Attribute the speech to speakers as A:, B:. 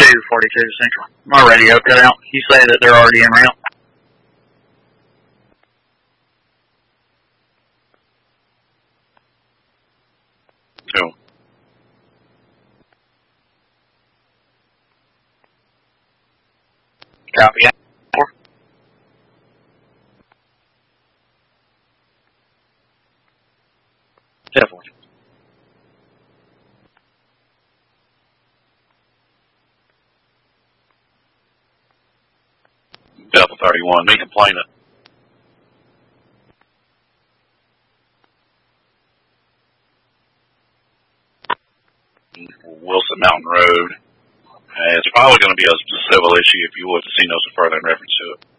A: 42 Central. My radio cut out. You say that they're already en route?
B: No.
A: Copy. Definitely.
B: Delta 31, me complaining. Wilson Mountain Road. It's probably going to be a civil issue if you would to see no further in reference to it.